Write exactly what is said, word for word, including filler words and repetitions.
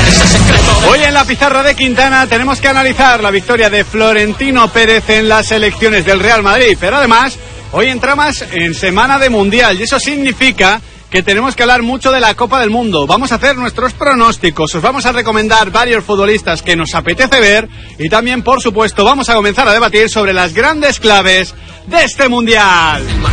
Hoy en la pizarra de Quintana tenemos que analizar la victoria de Florentino Pérez en las elecciones del Real Madrid, pero además hoy entramos en semana de Mundial y eso significa que tenemos que hablar mucho de la Copa del Mundo. Vamos a hacer nuestros pronósticos, os vamos a recomendar varios futbolistas que nos apetece ver y también, por supuesto, vamos a comenzar a debatir sobre las grandes claves de este Mundial.